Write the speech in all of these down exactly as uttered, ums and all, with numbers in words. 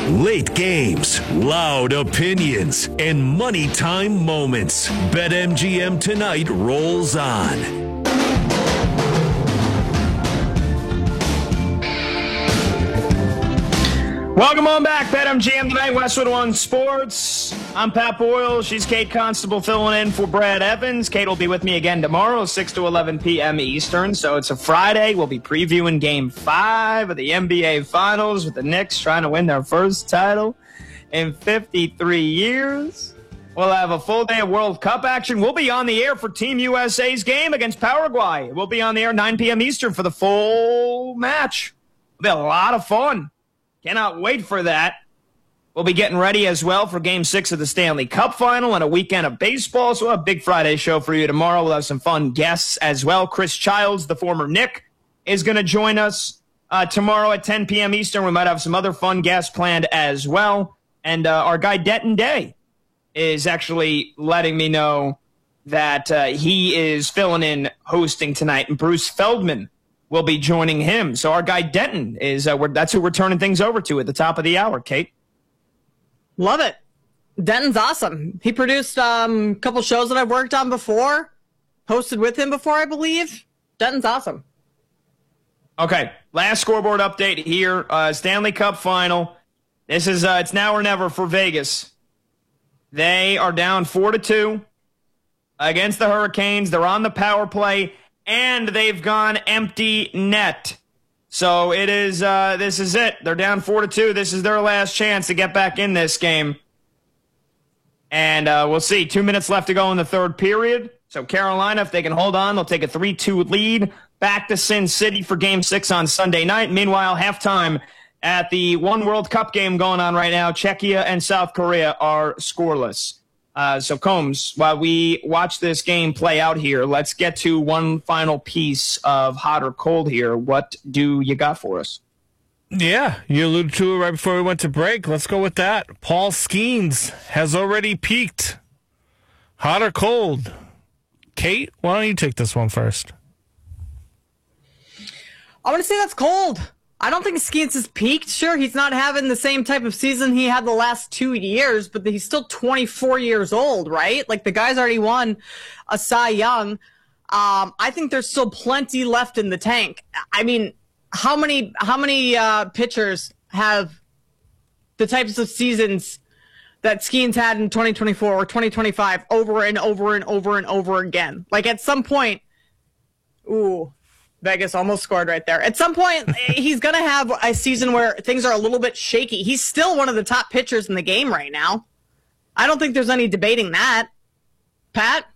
Late games, loud opinions, and money time moments. BetMGM Tonight rolls on. Welcome on back, BetMGM Tonight, Westwood One Sports. I'm Pat Boyle. She's Kate Constable filling in for Brad Evans. Kate will be with me again tomorrow, six to eleven p.m. Eastern. So it's a Friday. We'll be previewing Game five of the N B A Finals with the Knicks trying to win their first title in fifty-three years. We'll have a full day of World Cup action. We'll be on the air for Team U S A's game against Paraguay. We'll be on the air nine p.m. Eastern for the full match. It'll be a lot of fun. Cannot wait for that. We'll be getting ready as well for Game six of the Stanley Cup Final and a weekend of baseball. So we'll have a big Friday show for you tomorrow. We'll have some fun guests as well. Chris Childs, the former Knick, is going to join us uh, tomorrow at ten p.m. Eastern. We might have some other fun guests planned as well. And uh, our guy Denton Day is actually letting me know that uh, he is filling in hosting tonight. And Bruce Feldman will be joining him. So our guy Denton is, uh, we're, that's who we're turning things over to at the top of the hour, Kate. Love it. Denton's awesome. He produced um, a couple shows that I've worked on before, hosted with him before, I believe. Denton's awesome. Okay, last scoreboard update here. Uh, Stanley Cup Final. This is, uh, it's now or never for Vegas. They are down four to two against the Hurricanes. They're on the power play. And they've gone empty net. So it is, uh, this is it. They're down four to two. This is their last chance to get back in this game. And uh, we'll see. Two minutes left to go in the third period. So Carolina, if they can hold on, they'll take a three two lead back to Sin City for Game six on Sunday night. Meanwhile, halftime at the One World Cup game going on right now, Czechia and South Korea are scoreless. Uh, so, Combs, while we watch this game play out here, let's get to one final piece of hot or cold here. What do you got for us? Yeah, you alluded to it right before we went to break. Let's go with that. Paul Skeens has already peaked. Hot or cold? Kate, why don't you take this one first? I want to say that's cold. I don't think Skeens has peaked. Sure, he's not having the same type of season he had the last two years, but he's still twenty-four years old, right? Like, the guy's already won a Cy Young. Um, I think there's still plenty left in the tank. I mean, how many how many uh, pitchers have the types of seasons that Skeens had in twenty twenty-four or twenty twenty-five over and over and over and over again? Like, at some point, ooh, Vegas almost scored right there. At some point, he's going to have a season where things are a little bit shaky. He's still one of the top pitchers in the game right now. I don't think there's any debating that. Pat?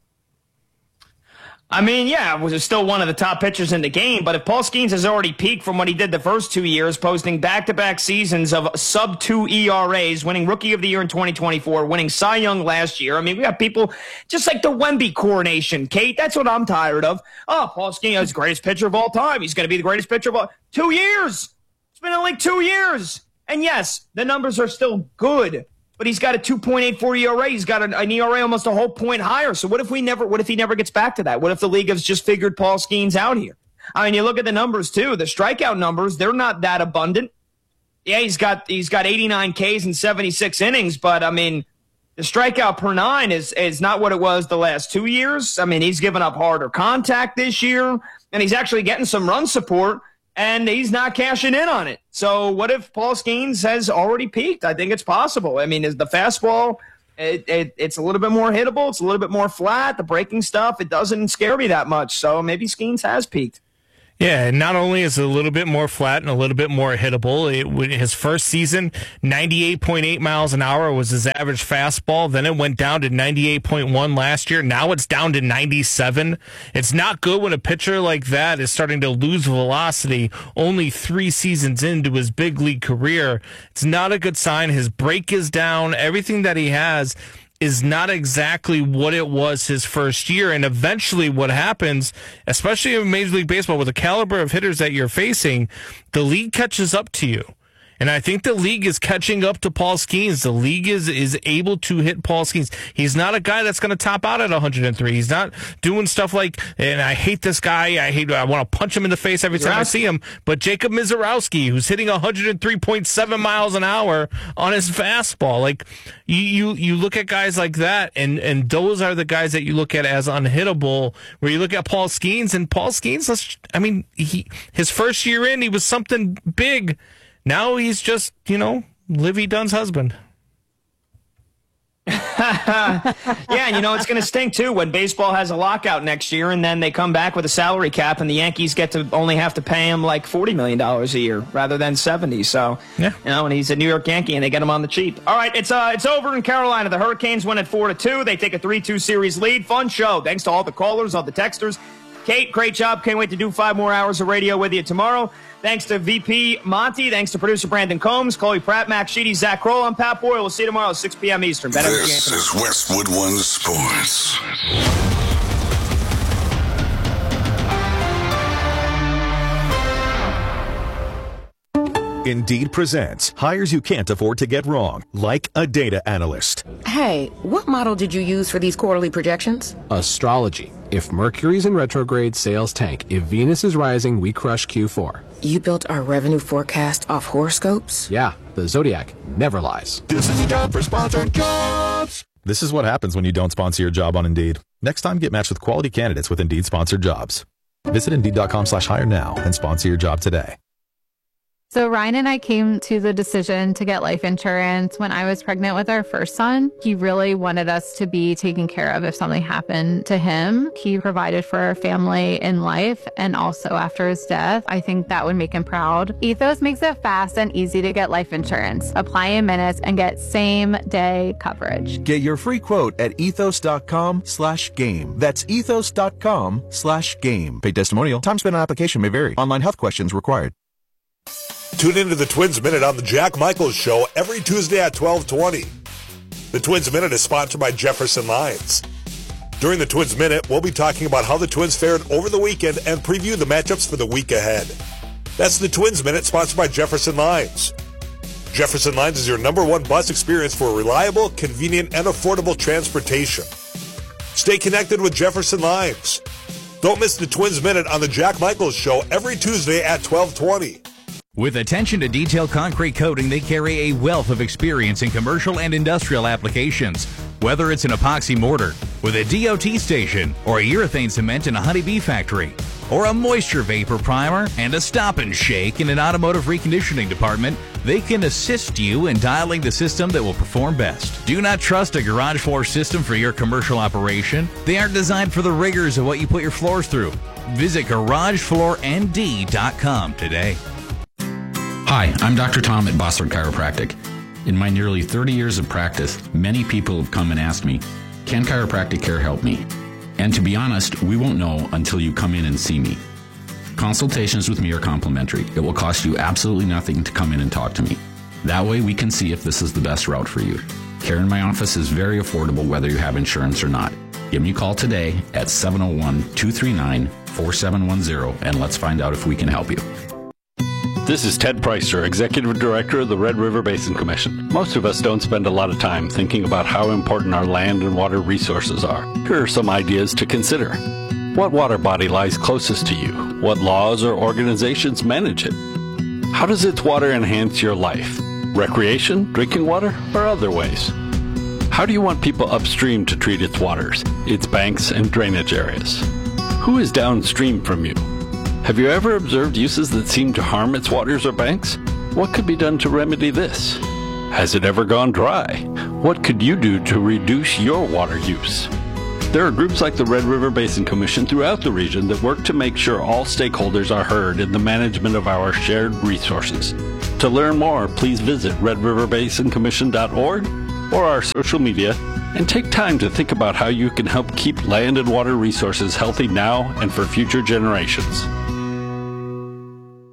I mean, yeah, was still one of the top pitchers in the game, but if Paul Skeens has already peaked from what he did the first two years, posting back-to-back seasons of sub two E R As, winning Rookie of the Year in twenty twenty-four, winning Cy Young last year. I mean, we have people just like the Wemby coronation, Kate. That's what I'm tired of. Oh, Paul Skeens is the greatest pitcher of all time. He's going to be the greatest pitcher of all Two years. It's been only two years. And yes, the numbers are still good. But he's got a two point eight four E R A. He's got an, an E R A almost a whole point higher. So what if we never? What if he never gets back to that? What if the league has just figured Paul Skeens out here? I mean, you look at the numbers too. The strikeout numbers, they're not that abundant. Yeah, he's got he's got eighty-nine Ks in seventy-six innings, but I mean, the strikeout per nine is is not what it was the last two years. I mean, he's given up harder contact this year, and he's actually getting some run support. And he's not cashing in on it. So what if Paul Skeens has already peaked? I think it's possible. I mean, is the fastball, it, it, it's a little bit more hittable. It's a little bit more flat. The breaking stuff, it doesn't scare me that much. So maybe Skeens has peaked. Yeah, and not only is it a little bit more flat and a little bit more hittable, it, his first season, ninety-eight point eight miles an hour was his average fastball. Then it went down to ninety-eight point one last year. Now it's down to ninety-seven. It's not good when a pitcher like that is starting to lose velocity only three seasons into his big league career. It's not a good sign. His break is down. Everything that he has is not exactly what it was his first year. And eventually what happens, especially in Major League Baseball with the caliber of hitters that you're facing, the league catches up to you. And I think the league is catching up to Paul Skeens. The league is is able to hit Paul Skeens. He's not a guy that's going to top out at one hundred three. He's not doing stuff like, and I hate this guy. I hate. I want to punch him in the face every time I see him. But Jacob Mizorowski, who's hitting one hundred three point seven miles an hour on his fastball, like you, you, you look at guys like that, and and those are the guys that you look at as unhittable. Where you look at Paul Skeens, and Paul Skeens, let's, I mean, he his first year in, he was something big. Now he's just, you know, Livy Dunn's husband. Yeah, and you know, it's going to stink, too, when baseball has a lockout next year, and then they come back with a salary cap, and the Yankees get to only have to pay him like forty million dollars a year rather than seventy. So, yeah. You know, and he's a New York Yankee, and they get him on the cheap. All right, it's uh, it's over in Carolina. The Hurricanes win at four to two. They take a three two series lead. Fun show. Thanks to all the callers, all the texters. Kate, great job. Can't wait to do five more hours of radio with you tomorrow. Thanks to V P Monty. Thanks to producer Brandon Combs, Chloe Pratt, Max Sheedy, Zach Kroll. I'm Pat Boyle. We'll see you tomorrow at six p.m. Eastern. This is Westwood One Sports. Indeed presents hires you can't afford to get wrong, like a data analyst. Hey, what model did you use for these quarterly projections? Astrology. If Mercury's in retrograde, sales tank. If Venus is rising, we crush Q four. You built our revenue forecast off horoscopes? Yeah, the Zodiac never lies. This is a job for sponsored jobs. This is what happens when you don't sponsor your job on Indeed. Next time, get matched with quality candidates with Indeed sponsored jobs. Visit Indeed.com slash hire now and sponsor your job today. So Ryan and I came to the decision to get life insurance when I was pregnant with our first son. He really wanted us to be taken care of if something happened to him. He provided for our family in life and also after his death. I think that would make him proud. Ethos makes it fast and easy to get life insurance. Apply in minutes and get same day coverage. Get your free quote at ethos.com slash game. That's ethos.com slash game. Paid testimonial. Time spent on application may vary. Online health questions required. Tune into the Twins Minute on the Jack Michaels Show every Tuesday at twelve twenty. The Twins Minute is sponsored by Jefferson Lions. During the Twins Minute, we'll be talking about how the Twins fared over the weekend and preview the matchups for the week ahead. That's the Twins Minute, sponsored by Jefferson Lions. Jefferson Lions is your number one bus experience for reliable, convenient, and affordable transportation. Stay connected with Jefferson Lions. Don't miss the Twins Minute on the Jack Michaels Show every Tuesday at twelve twenty. With attention to detail concrete coating, they carry a wealth of experience in commercial and industrial applications. Whether it's an epoxy mortar with a D O T station or a urethane cement in a honeybee factory, or a moisture vapor primer and a stop and shake in an automotive reconditioning department, they can assist you in dialing the system that will perform best. Do not trust a garage floor system for your commercial operation. They aren't designed for the rigors of what you put your floors through. Visit garage floor n d dot com today. Hi, I'm Doctor Tom at Bossard Chiropractic. In my nearly thirty years of practice, many people have come and asked me, can chiropractic care help me? And to be honest, we won't know until you come in and see me. Consultations with me are complimentary. It will cost you absolutely nothing to come in and talk to me. That way we can see if this is the best route for you. Care in my office is very affordable whether you have insurance or not. Give me a call today at seven oh one, two three nine, four seven one zero and let's find out if we can help you. This is Ted Preister, Executive Director of the Red River Basin Commission. Most of us don't spend a lot of time thinking about how important our land and water resources are. Here are some ideas to consider. What water body lies closest to you? What laws or organizations manage it? How does its water enhance your life? Recreation, drinking water, or other ways? How do you want people upstream to treat its waters, its banks and drainage areas? Who is downstream from you? Have you ever observed uses that seem to harm its waters or banks? What could be done to remedy this? Has it ever gone dry? What could you do to reduce your water use? There are groups like the Red River Basin Commission throughout the region that work to make sure all stakeholders are heard in the management of our shared resources. To learn more, please visit red river basin commission dot org or our social media and take time to think about how you can help keep land and water resources healthy now and for future generations.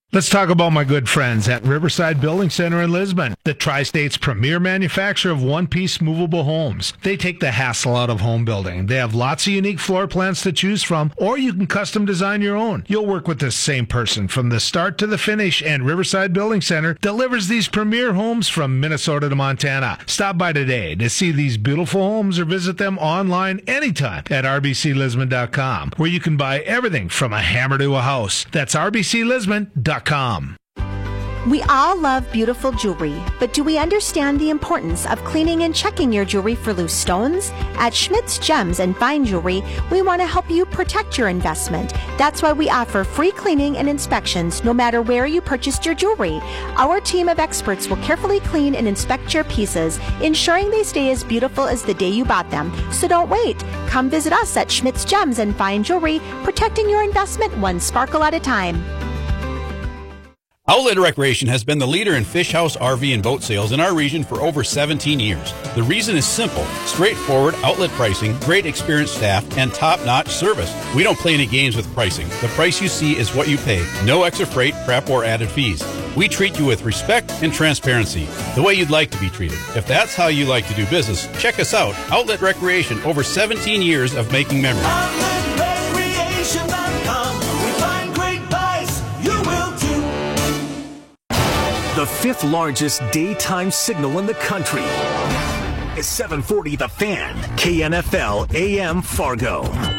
Let's talk about my good friends at Riverside Building Center in Lisbon, the Tri-State's premier manufacturer of one-piece movable homes. They take the hassle out of home building. They have lots of unique floor plans to choose from, or you can custom design your own. You'll work with the same person from the start to the finish, and Riverside Building Center delivers these premier homes from Minnesota to Montana. Stop by today to see these beautiful homes or visit them online anytime at r b c lisbon dot com, where you can buy everything from a hammer to a house. That's r b c lisbon dot com. We all love beautiful jewelry, but do we understand the importance of cleaning and checking your jewelry for loose stones? At Schmidt's Gems and Fine Jewelry, we want to help you protect your investment. That's why we offer free cleaning and inspections no matter where you purchased your jewelry. Our team of experts will carefully clean and inspect your pieces, ensuring they stay as beautiful as the day you bought them. So don't wait. Come visit us at Schmidt's Gems and Fine Jewelry, protecting your investment one sparkle at a time. Outlet Recreation has been the leader in fish house, R V, and boat sales in our region for over seventeen years. The reason is simple: straightforward outlet pricing, great experienced staff, and top-notch service. We don't play any games with pricing. The price you see is what you pay. No extra freight, prep, or added fees. We treat you with respect and transparency, the way you'd like to be treated. If that's how you like to do business, check us out. Outlet Recreation, over seventeen years of making memories. outlet recreation dot com. We find great buys. You will too. The fifth largest daytime signal in the country is seven forty The Fan, K N F L A M Fargo.